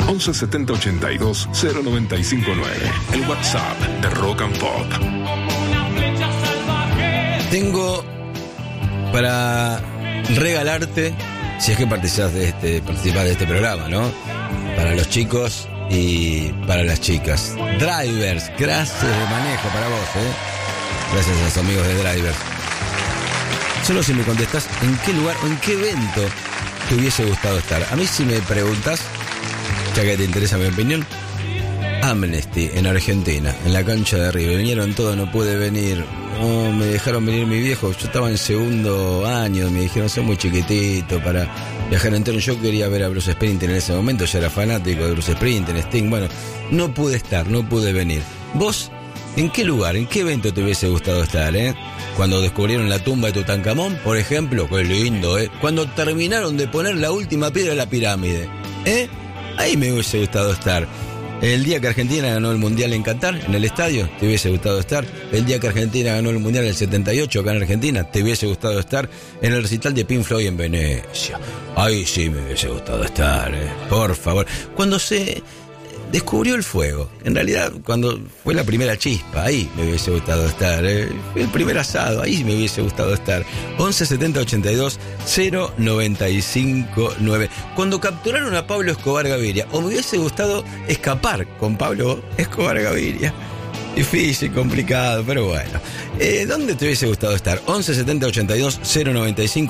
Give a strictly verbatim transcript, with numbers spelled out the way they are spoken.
once setenta ochenta y dos cero noventa y cinco nueve. El WhatsApp de Rock and Pop. Tengo para regalarte, si es que participas de este, participas de este programa, ¿no? Para los chicos y para las chicas. Drivers, clases de manejo para vos, ¿eh? Gracias a los amigos de Drivers. Solo si me contestás en qué lugar o en qué evento te hubiese gustado estar. A mí, si me preguntas, ya que te interesa mi opinión, Amnesty en Argentina, en la cancha de River. Vinieron todos, no pude venir. No, me dejaron venir mi viejo. Yo estaba en segundo año, me dijeron, soy muy chiquitito para viajar entero. Yo quería ver a Bruce Springsteen en ese momento, yo era fanático de Bruce Springsteen, Sting. Bueno, no pude estar, no pude venir. ¿Vos, en qué lugar, en qué evento te hubiese gustado estar, eh? Cuando descubrieron la tumba de Tutankamón, por ejemplo, qué lindo, eh. Cuando terminaron de poner la última piedra de la pirámide, eh. Ahí me hubiese gustado estar. El día que Argentina ganó el Mundial en Qatar, en el estadio, te hubiese gustado estar. El día que Argentina ganó el Mundial en el setenta y ocho, acá en Argentina, te hubiese gustado estar. En el recital de Pink Floyd en Venecia. Ahí sí me hubiese gustado estar, eh. Por favor. Cuando se descubrió el fuego, en realidad, cuando fue la primera chispa, ahí me hubiese gustado estar, eh. El primer asado, ahí me hubiese gustado estar. once setenta ochenta y dos cero noventa y cinco nueve. Cuando capturaron a Pablo Escobar Gaviria, o me hubiese gustado escapar con Pablo Escobar Gaviria. Difícil, complicado, pero bueno. Eh, ¿Dónde te hubiese gustado estar? once setenta ochenta y dos cero noventa y cinco